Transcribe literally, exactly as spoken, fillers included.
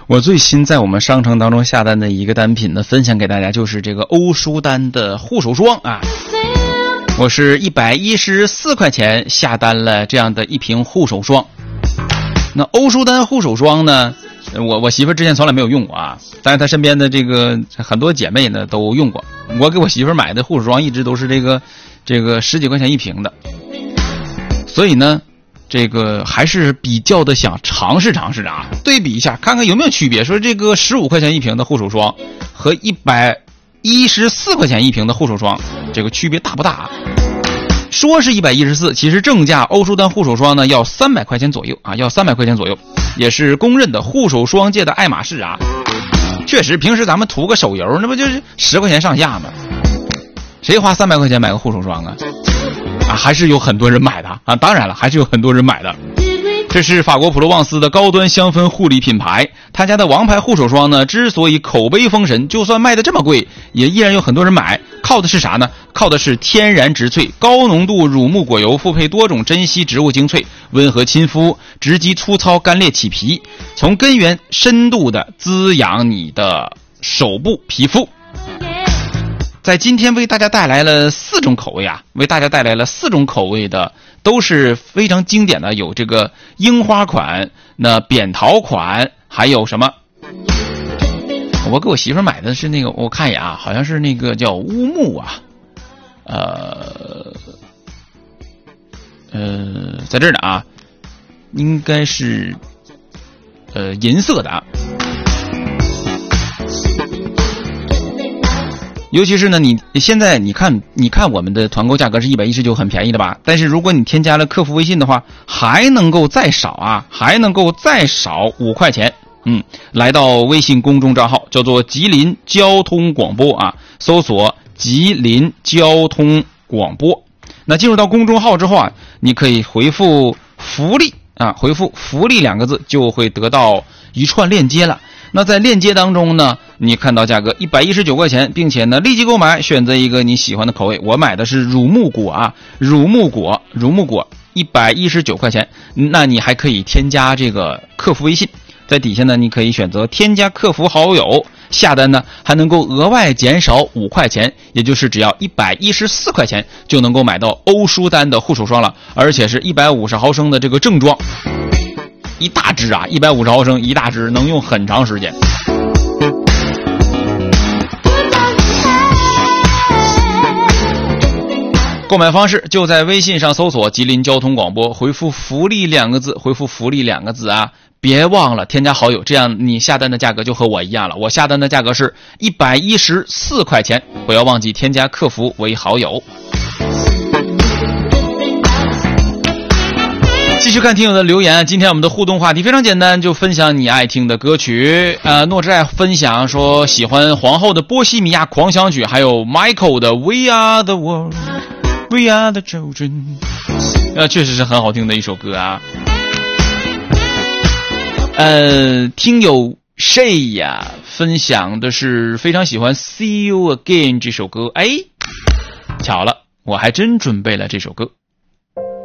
我最新在我们商城当中下单的一个单品呢，分享给大家，就是这个欧舒丹的护手霜啊。我是一百一十四块钱下单了这样的一瓶护手霜。那欧舒丹护手霜呢，我我媳妇之前从来没有用过啊，但是她身边的这个很多姐妹呢都用过。我给我媳妇买的护手霜一直都是这个这个十几块钱一瓶的，所以呢。这个还是比较的想尝试尝试啊，对比一下看看有没有区别，说这个十五块钱一瓶的护手霜和一百一十四块钱一瓶的护手霜这个区别大不大啊？说是一百一十四，其实正价欧舒丹护手霜呢要三百块钱左右啊，要三百块钱左右，也是公认的护手霜界的爱马仕啊。确实平时咱们涂个手油那不就是十块钱上下吗？谁花三百块钱买个护手霜啊？啊，还是有很多人买的啊！当然了，还是有很多人买的。这是法国普罗旺斯的高端香氛护理品牌，他家的王牌护手霜呢，之所以口碑封神，就算卖的这么贵，也依然有很多人买。靠的是啥呢？靠的是天然植萃、高浓度乳木果油，复配多种珍稀植物精粹，温和亲肤，直击粗糙干裂起皮，从根源深度的滋养你的手部皮肤。在今天为大家带来了四种口味啊，为大家带来了四种口味的，都是非常经典的，有这个樱花款、那扁桃款，还有什么？我给我媳妇买的是那个，我看一眼啊，好像是那个叫乌木啊，呃呃，在这儿呢啊，应该是呃银色的啊。尤其是呢，你现在你看，你看我们的团购价格是一百一十九，很便宜的吧？但是如果你添加了客服微信的话，还能够再少啊，还能够再少五块钱。嗯，来到微信公众账号叫做吉林交通广播啊，搜索吉林交通广播。那进入到公众号之后啊，你可以回复福利啊，回复福利两个字就会得到一串链接了。那在链接当中呢，你看到价格一百一十九块钱，并且呢立即购买，选择一个你喜欢的口味。我买的是乳木果啊，乳木果，乳木果一百一十九块钱。那你还可以添加这个客服微信，在底下呢你可以选择添加客服好友，下单呢还能够额外减少五块钱，也就是只要一百一十四块钱就能够买到欧舒丹的护手霜了，而且是一百五十毫升的这个正装。一大支啊，一百五十毫升一大支，能用很长时间。购买方式就在微信上搜索吉林交通广播，回复福利两个字，回复福利两个字啊，别忘了添加好友，这样你下单的价格就和我一样了。我下单的价格是一百一十四块钱，不要忘记添加客服为好友。继续看听友的留言，今天我们的互动话题非常简单，就分享你爱听的歌曲。呃，诺之爱分享说喜欢皇后的《波西米亚狂想曲》，还有 Michael 的 We Are the World We Are the Children， 呃，确实是很好听的一首歌啊。呃，听友谁呀分享的是非常喜欢 See You Again 这首歌，哎，巧了，我还真准备了这首歌。